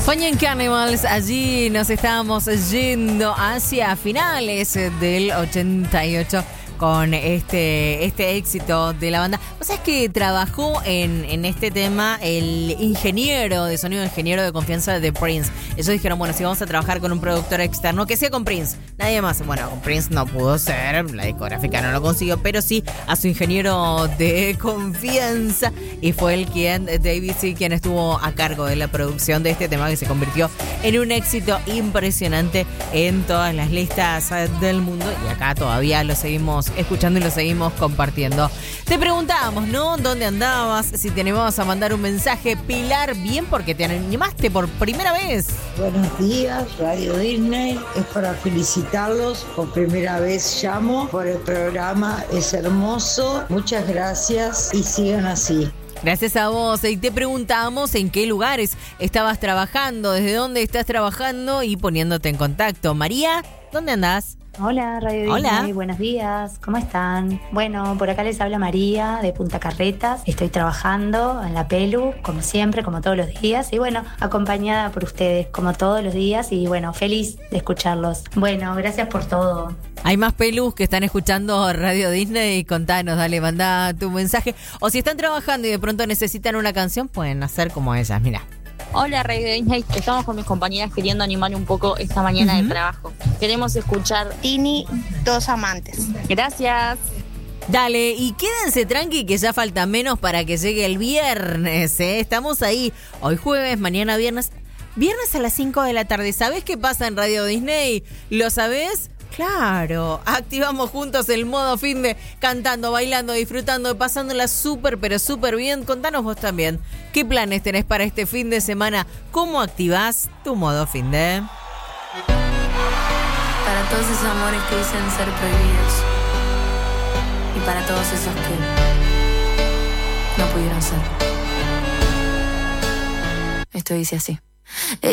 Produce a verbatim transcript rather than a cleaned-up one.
Fun Cannibals, allí nos estábamos yendo hacia finales del ochenta y ocho con este, este éxito de la banda. O sea, es que trabajó en, en este tema el ingeniero de sonido, ingeniero de confianza de Prince. Ellos dijeron, bueno, si vamos a trabajar con un productor externo, que sea con Prince, nadie más. Bueno, con Prince no pudo ser, la discográfica no lo consiguió, pero sí a su ingeniero de confianza, y fue el quien, David C., quien estuvo a cargo de la producción de este tema, que se convirtió en un éxito impresionante en todas las listas del mundo, y acá todavía lo seguimos escuchando y lo seguimos compartiendo. Te preguntábamos, ¿no? ¿Dónde andabas? Si te animabas a mandar un mensaje. Pilar, bien, porque te animaste por primera vez. Buenos días, Radio Disney. Es para felicitarlos. Por primera vez llamo por el programa. Es hermoso. Muchas gracias y sigan así. Gracias a vos. Y te preguntamos en qué lugares estabas trabajando, desde dónde estás trabajando y poniéndote en contacto. María, ¿dónde andás? Hola, Radio Hola. Disney, buenos días, ¿cómo están? Bueno, por acá les habla María de Punta Carretas. Estoy trabajando en la Pelu, como siempre, como todos los días. Y bueno, acompañada por ustedes, como todos los días. Y bueno, feliz de escucharlos. Bueno, gracias por todo. Hay más pelus que están escuchando Radio Disney. Contanos, dale, mandá tu mensaje. O si están trabajando y de pronto necesitan una canción, pueden hacer como ellas, mira. Hola, Radio Disney. Estamos con mis compañeras queriendo animar un poco esta mañana uh-huh. de trabajo. Queremos escuchar Tini, Dos Amantes. Gracias. Dale, y quédense tranqui que ya falta menos para que llegue el viernes, ¿eh? Estamos ahí, hoy jueves, mañana viernes. Viernes a las cinco de la tarde. ¿Sabés qué pasa en Radio Disney? ¿Lo sabés? Claro, activamos juntos el modo finde, cantando, bailando, disfrutando, pasándola súper, pero súper bien. Contanos vos también, ¿qué planes tenés para este fin de semana? ¿Cómo activás tu modo finde? Para todos esos amores que dicen ser prohibidos, y para todos esos que no pudieron ser. Esto dice así.